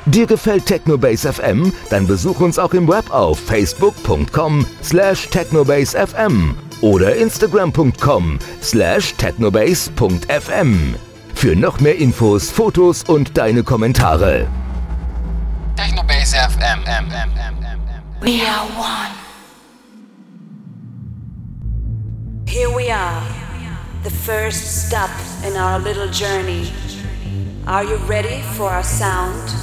Dir gefällt Technobase FM? Dann besuch uns auch im Web auf facebook.com/technobasefm oder instagram.com/technobase.fm. Für noch mehr Infos, Fotos und deine Kommentare. Technobase FM. We are one. Here we are, the first stop in our little journey. Are you ready for our sound?